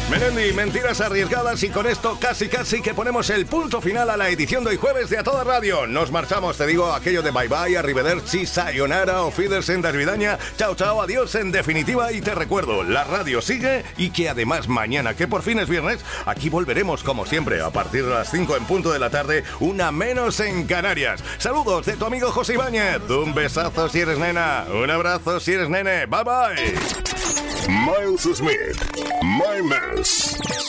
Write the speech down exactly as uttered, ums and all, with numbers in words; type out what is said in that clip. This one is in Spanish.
Melendi, mentiras arriesgadas, y con esto casi casi que ponemos el punto final a la edición de hoy jueves de A Toda Radio. Nos marchamos, te digo aquello de bye bye, arrivederci, sayonara, o en Dasvidaña, chao chao, adiós en definitiva, y te recuerdo, la radio sigue y que además mañana, que por fin es viernes, aquí volveremos como siempre a partir de las cinco en punto de la tarde, una menos en Canarias. Saludos de tu amigo José Ibáñez, un besazo si eres nena, un abrazo si eres nene, bye bye. Miles Smith, My Mess.